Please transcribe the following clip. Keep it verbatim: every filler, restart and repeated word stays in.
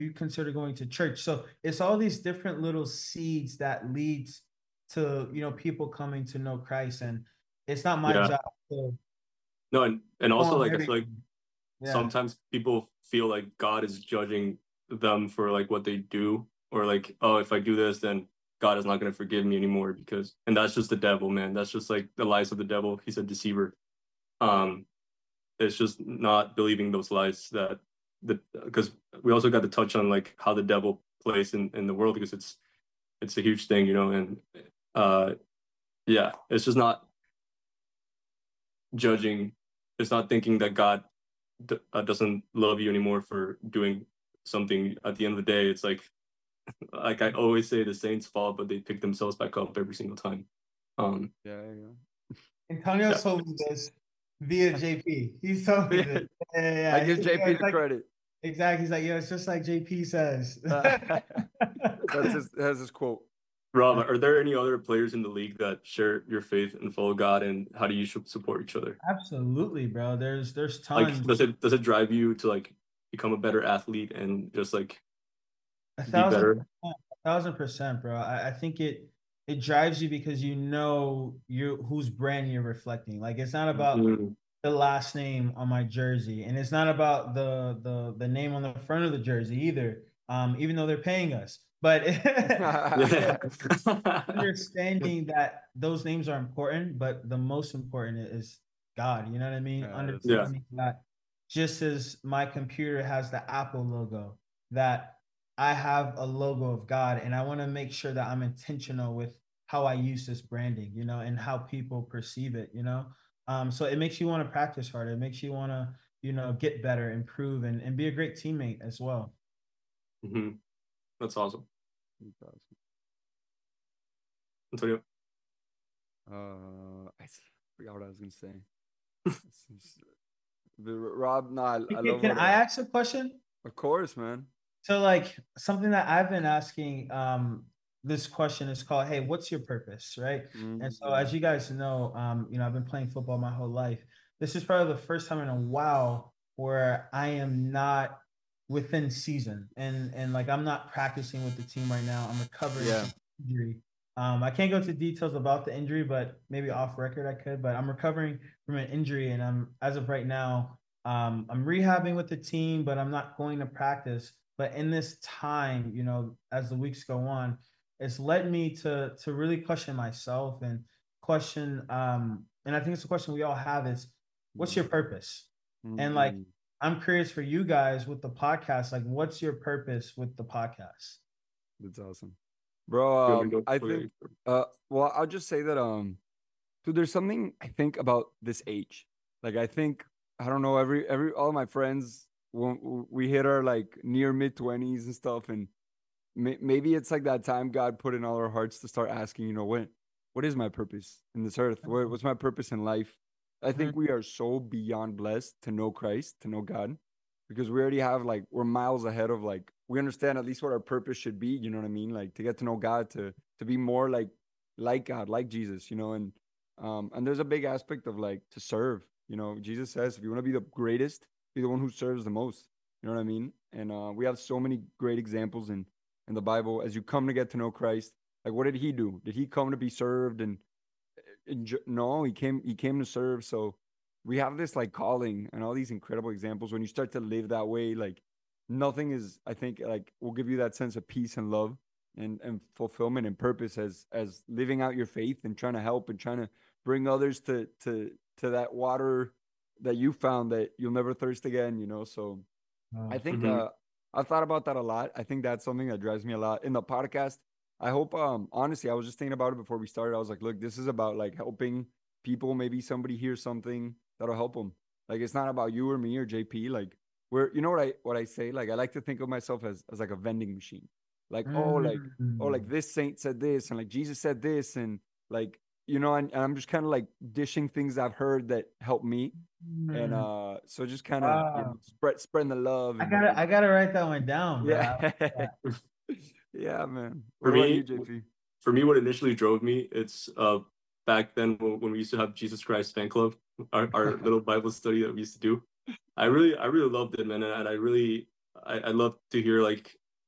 you consider going to church? So it's all these different little seeds that leads to, you know, people coming to know Christ. And it's not my Yeah. job to No, and, and also form like I feel like everything. Yeah. sometimes people feel like God is judging them for like what they do, or like, oh, if I do this, then God is not going to forgive me anymore because, and that's just the devil, man. That's just like the lies of the devil. He's a deceiver. Um, it's just not believing those lies that the because we also got to touch on like how the devil plays in in the world because it's it's a huge thing, you know, and uh, yeah, it's just not judging. It's not thinking that God d- uh, doesn't love you anymore for doing something. At the end of the day, it's like like I always say, the Saints fall, but they pick themselves back up every single time. Um, Yeah, yeah. Antonio yeah, told me this via J P. He told me this. Yeah, yeah, I yeah. give He's like, J "Yo, P it's the like credit. exactly. He's like, yo, it's just like J P says. That's his that's his quote. Rob, are there any other players in the league that share your faith and follow God, and how do you support each other? Absolutely, bro. There's there's Like, tons. does it does it drive you to like become a better athlete and just like A be thousand better? percent, a thousand percent, bro. I, I think it it drives you because you know you whose brand you're reflecting. Like it's not about Mm. the last name on my jersey, and it's not about the the the name on the front of the jersey either. Um, even though they're paying us, but Yeah. understanding that those names are important, but the most important is God. You know what I mean? Yeah, that's Yeah. awesome. Understanding that just as my computer has the Apple logo, that I have a logo of God, and I want to make sure that I'm intentional with how I use this branding, you know, and how people perceive it, you know. Um, so it makes you want to practice harder. It makes you want to, you know, get better, improve, and, and be a great teammate as well. Hmm. That's awesome. That's awesome. Antonio. Uh, I forgot what I was gonna say. The Rob, no, I, I Can, love can what. I Uh, ask a question? of course, man. So, like, something that I've been asking, um, this question is called, "Hey, what's your purpose?" Right? And so, Mm-hmm. as you guys know, um, you know, I've been playing football my whole life. This is probably the first time in a while where I am not within season, and and like I'm not practicing with the team right now. I'm recovering Yeah. from injury. Um, I can't go into details about the injury, but maybe off record I could. But I'm recovering from an injury, and I'm as of right now, um, I'm rehabbing with the team, but I'm not going to practice. But in this time, you know, as the weeks go on, it's led me to to really question myself and question. Um, and I think it's a question we all have: is what's your purpose? And like, Mm-hmm. I'm curious for you guys with the podcast. Like, what's your purpose with the podcast? That's awesome, bro. You want Um, me to I go? think. Okay. Uh, well, I'll just say that. Um, dude, there's something I think about this age. Like, I think I don't know. Every every all of my friends when we hit our like near mid twenties and stuff, and may, maybe it's like that time God put in all our hearts to start asking, you know, what what is my purpose in this earth? What, what's my purpose in life? I think we are so beyond blessed to know Christ, to know God, because we already have like we're miles ahead of like we understand at least what our purpose should be. You know what I mean? Like to get to know God, to to be more like like God, like Jesus. You know, and um and there's a big aspect of like to serve. You know, Jesus says if you want to be the greatest, be the one who serves the most. You know what I mean? And uh, we have so many great examples in in the Bible as you come to get to know Christ. Like, what did he do? Did he come to be served? And, and no, he came. He came to serve. So we have this like calling and all these incredible examples. When you start to live that way, like nothing is. I think like will give you that sense of peace and love and and fulfillment and purpose as as living out your faith and trying to help and trying to bring others to to to that water that you found that you'll never thirst again. You know, so I Oh, think Hmm. uh, I've thought about that a lot. I think that's something that drives me a lot in the podcast. I hope, um, honestly, I was just thinking about it before we started. I was like, look, this is about like helping people. Maybe somebody hears something that'll help them. Like, it's not about you or me or J P. Like, we're, you know what I what I say? Like, I like to think of myself as as like a vending machine. Like, oh, like, oh, like mm. this saint said this, and like Jesus said this, and like, you know, and, and I'm just kind of like dishing things I've heard that help me, and Mm. uh, so just kind of you know Wow. spread spreading the love I and gotta I gotta write that one down, bro. yeah. I like that. Yeah, man. For What about you, me, J P? for me, what initially drove me, it's uh back then when, when we used to have Jesus Christ fan club, our, our little Bible study that we used to do. I really, I really loved it, man, and I really, I, I'd love to hear like